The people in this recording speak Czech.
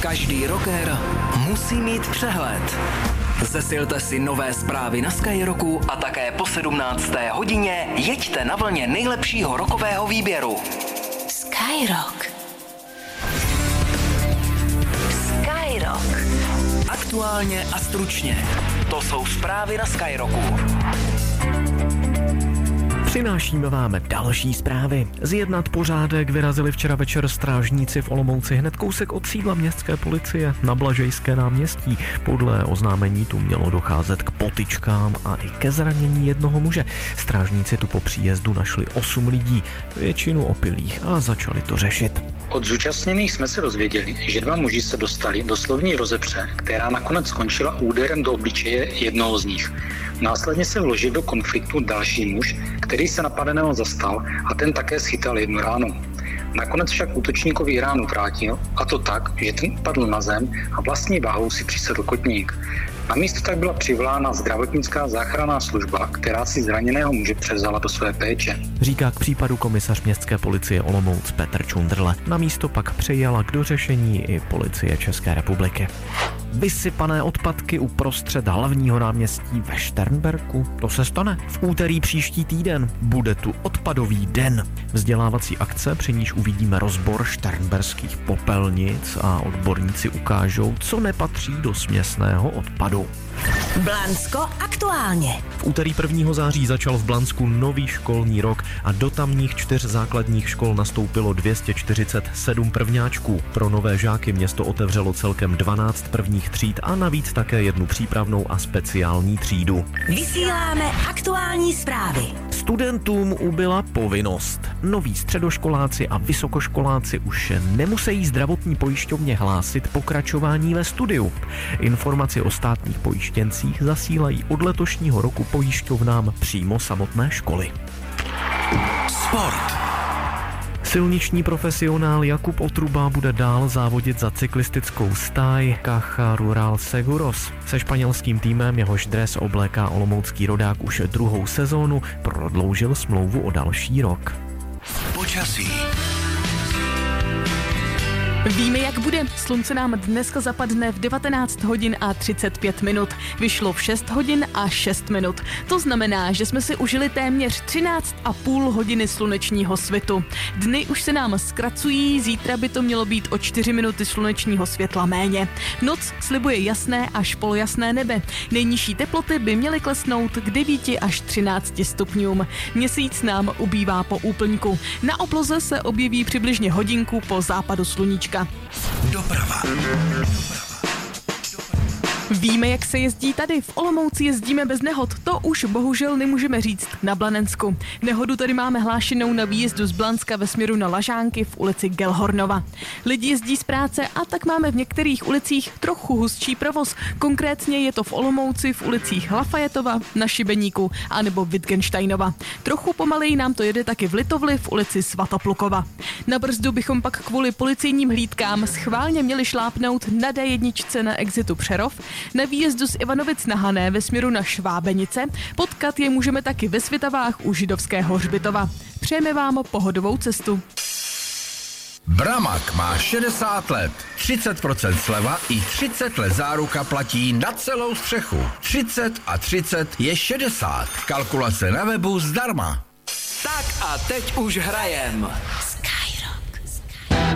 Každý rocker musí mít přehled. Zesilte si nové zprávy na Skyrocku a také po 17. hodině jeďte na vlně nejlepšího rockového výběru. Skyrock. Skyrock. Aktuálně a stručně. To jsou zprávy na Skyrocku. Přinášíme vám další zprávy. Zjednat pořádek vyrazili včera večer strážníci v Olomouci hned kousek od sídla městské policie na Blažejské náměstí. Podle oznámení tu mělo docházet k potyčkám a i ke zranění jednoho muže. Strážníci tu po příjezdu našli 8 lidí, většinu opilých, a začali to řešit. Od zúčastněných jsme se dozvěděli, že 2 muži se dostali do slovní rozepře, která nakonec skončila úderem do obličeje jednoho z nich. Následně se vložil do konfliktu další muž, který se napadeného zastal, a ten také schytal jednu ránu. Nakonec však útočníkovi ránu vrátil, a to tak, že ten padl na zem a vlastní váhou si přisedl kotník. Na místo tak byla přivolána zdravotnická záchranná služba, která si zraněného muže převzala do své péče. Říká k případu komisař městské policie Olomouc Petr Čundrle. Na místo pak přejala k dořešení i policie České republiky. Vysypané odpadky uprostřed hlavního náměstí ve Šternberku. To se stane v úterý příští týden. Bude tu odpadový den. Vzdělávací akce, při níž uvidíme rozbor šternberských popelnic a odborníci ukážou, co nepatří do směsného odpadu. Blansko aktuálně. V úterý 1. září začal v Blansku nový školní rok a do tamních 4 základních škol nastoupilo 247 prvňáčků. Pro nové žáky město otevřelo celkem 12 prvních tříd a navíc také jednu přípravnou a speciální třídu. Vysíláme aktuální zprávy. Studentům ubyla povinnost. Noví středoškoláci a vysokoškoláci už nemusí zdravotní pojišťovně hlásit pokračování ve studiu. Informaci o státních pojištěncích zasílají od letošního roku pojišťovnám přímo samotné školy. Sport. Silniční profesionál Jakub Otruba bude dál závodit za cyklistickou stáj Caja Rural Seguros. Se španělským týmem, jehož dres obléká olomoucký rodák už 2. sezónu, prodloužil smlouvu o další rok. Počasí. Víme, jak bude. Slunce nám dneska zapadne v 19 hodin a 35 minut. Vyšlo v 6 hodin a 6 minut. To znamená, že jsme si užili téměř 13,5 hodiny slunečního svitu. Dny už se nám zkracují, zítra by to mělo být o 4 minuty slunečního světla méně. Noc slibuje jasné až polojasné nebe. Nejnižší teploty by měly klesnout k 9 až 13 stupňům. Měsíc nám ubývá po úplňku. Na obloze se objeví přibližně hodinku po západu sluníčka. Doprava. Víme, jak se jezdí tady. V Olomouci jezdíme bez nehod. To už bohužel nemůžeme říct na Blanensku. Nehodu tady máme hlášenou na výjezdu z Blanska ve směru na Lažánky v ulici Gelhornova. Lidi jezdí z práce a tak máme v některých ulicích trochu hustší provoz. Konkrétně je to v Olomouci v ulicích Lafajetova, na Šibeníku anebo Wittgensteinova. Trochu pomaleji nám to jede taky v Litovli v ulici Svatoplukova. Na brzdu bychom pak kvůli policejním hlídkám schválně měli šlápnout na D1 na exitu Přerov, na výjezdu z Ivanovic na Hané ve směru na Švábenice. Potkat je můžeme taky ve Svitavách u Židovského hřbitova. Přejeme vám pohodovou cestu. Bramak má 60 let, 30% sleva i 30 let záruka platí na celou střechu. 30 a 30 je 60. Kalkulace na webu zdarma. Tak a teď už hrajem.